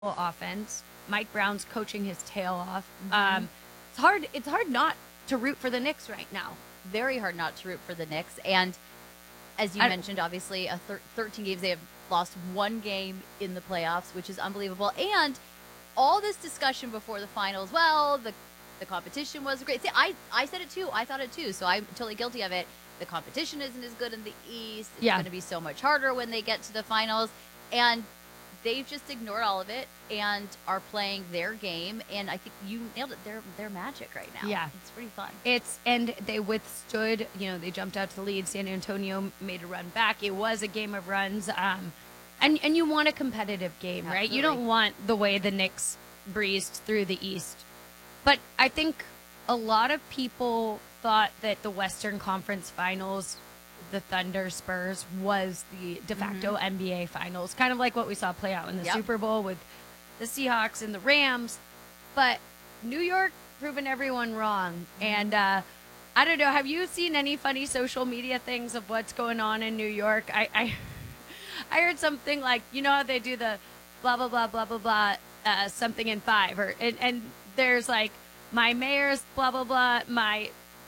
offense. Mike Brown's coaching his tail off. Mhm. It's hard not to root for the Knicks right now. Very hard not to root for the Knicks. And as you I- mentioned, obviously, 13 games, they have lost one game in the playoffs, which is unbelievable. And all this discussion before the finals, well, the competition was great. See, I said it too. I thought it too. So I'm totally guilty of it. The competition isn't as good in the East. It's Yeah. going to be so much harder when they get to the finals. And they've just ignored all of it and are playing their game. And I think you nailed it. They're magic right now. Yeah. It's pretty fun. And they withstood. They jumped out to the lead. San Antonio made a run back. It was a game of runs. And you want a competitive game, right? You Absolutely. don't want the way the Knicks breezed through the East. But I think a lot of people thought that the Western Conference Finals, the Thunder Spurs, was the de facto NBA Finals, kind of like what we saw play out in the Yep. Super Bowl with the Seahawks and the Rams. But New York proving everyone wrong. And I don't know, have you seen any funny social media things of what's going on in New York? I heard something like, how they do the blah, blah, blah, blah, blah, blah, something in 5. And there's like, my mayor's blah, blah, blah, my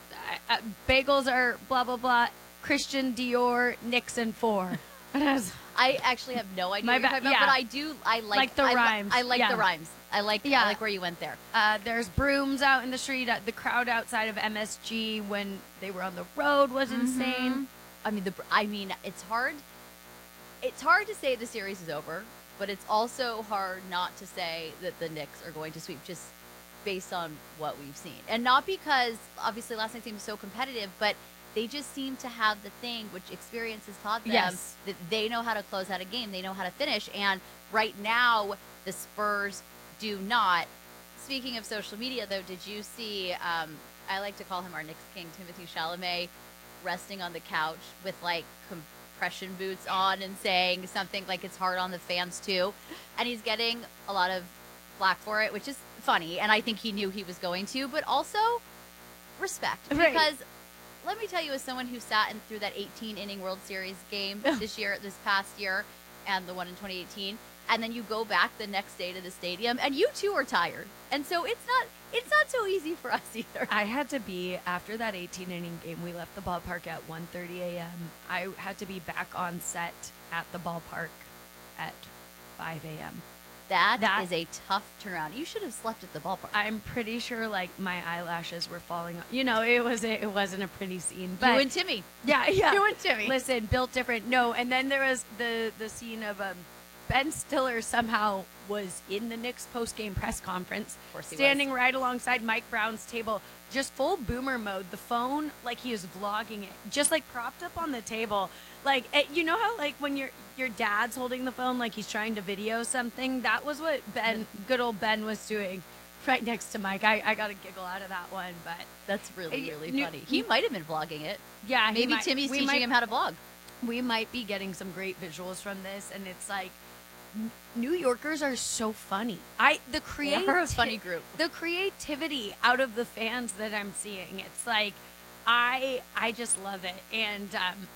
bagels are blah, blah, blah, Christian Dior, Nixon 4. And I actually have no idea My what you're ba- talking about, yeah. but I do. I like the rhymes. I like Yeah. the rhymes. I like where you went there. there's brooms out in the street. The crowd outside of MSG when they were on the road was insane. I mean, it's hard. It's hard to say the series is over, but it's also hard not to say that the Knicks are going to sweep just based on what we've seen, and not because obviously last night's game was so competitive, but they just seem to have the thing which experience has taught them Yes. that they know how to close out a game, they know how to finish, and right now the Spurs do not. Speaking of social media, though, did you see? I like to call him our Knicks king, Timothy Chalamet, resting on the couch with like compression boots on and saying something like it's hard on the fans too, and he's getting a lot of flack for it, which is funny, and I think he knew he was going to, but also respect, Right. because let me tell you, as someone who sat in through that 18-inning World Series game this past year, and the one in 2018, and then you go back the next day to the stadium, and you too are tired, and so it's not so easy for us either. I had to be, after that 18-inning game, we left the ballpark at 1:30 a.m. I had to be back on set at the ballpark at 5 a.m. That is a tough turnaround. You should have slept at the ballpark. I'm pretty sure, like, my eyelashes were falling off. It wasn't a pretty scene. But you and Timmy. yeah. You and Timmy. Listen, built different. No, and then there was the scene of Ben Stiller somehow was in the Knicks post-game press conference, Of course he standing right alongside Mike Brown's table, just full boomer mode. The phone, like he was vlogging it, just like propped up on the table. Like, you know how like when your dad's holding the phone, like he's trying to video something. That was what good old Ben, was doing, right next to Mike. I got a giggle out of that one, but That's really New- funny. He might have been vlogging it. yeah, he Maybe might- Timmy's we teaching might- him how to vlog. We might be getting some great visuals from this, and it's like New Yorkers are so funny. The a funny group. The creativity out of the fans that I'm seeing, it's like I just love it. And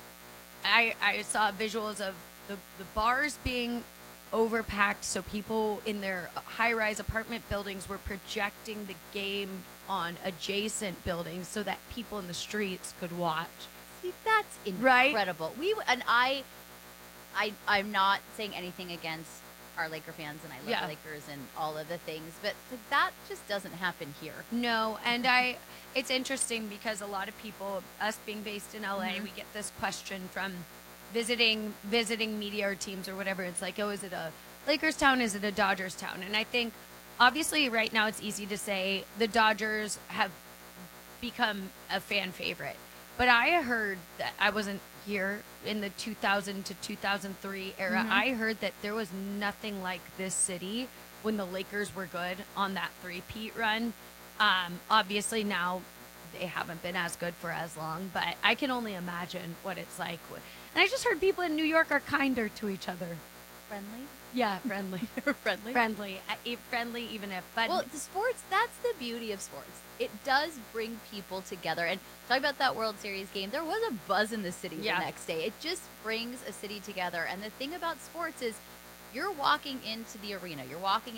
I saw visuals of the bars being overpacked, so people in their high-rise apartment buildings were projecting the game on adjacent buildings so that people in the streets could watch. See, that's Right? incredible. I'm not saying anything against our Laker fans, and I love Yeah. the Lakers and all of the things, but that just doesn't happen here. No, and it's interesting because a lot of people, us being based in LA, we get this question from visiting media or teams or whatever. It's like, oh, is it a Lakers town? Is it a Dodgers town? And I think obviously right now it's easy to say the Dodgers have become a fan favorite. But I heard that I wasn't here in the 2000 to 2003 era. I heard that there was nothing like this city when the Lakers were good on that three-peat run. Obviously now they haven't been as good for as long, but I can only imagine what it's like. And I just heard people in New York are kinder to each other. Friendly? Yeah, friendly. Friendly? Friendly even if, but Well, the sports, that's the beauty of sports. It does bring people together. And talking about that World Series game, there was a buzz in the city Yeah. the next day. It just brings a city together. And the thing about sports is you're walking into the arena. You're walking